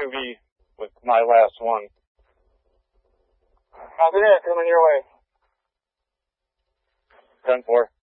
2V with my last one. Copy that, coming your way. 10-4.